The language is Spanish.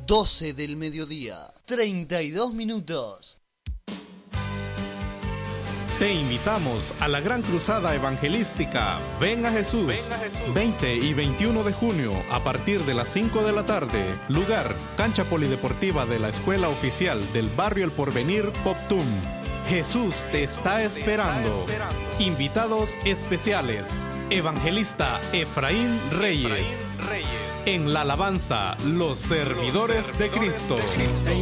12 del mediodía, 32 minutos. Te invitamos a la gran cruzada evangelística Ven a Jesús, 20 y 21 de junio a partir de las 5 de la tarde. Lugar, cancha polideportiva de la Escuela Oficial del Barrio El Porvenir, Poptum. Jesús te está esperando. Invitados especiales, evangelista Efraín Reyes. En la alabanza, los servidores de Cristo.